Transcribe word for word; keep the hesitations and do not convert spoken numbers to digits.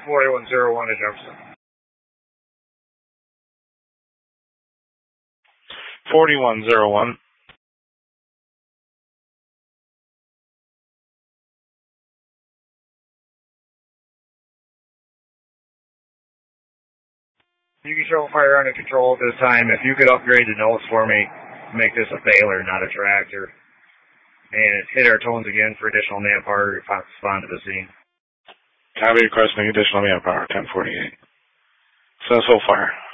forty-one oh one to Jefferson. forty-one oh one. You can show fire under control at this time. If you could upgrade the notes for me, make this a baler, not a tractor. And hit our tones again for additional manpower to respond to the scene. Copy, requesting additional manpower, ten forty-eight. So, so far.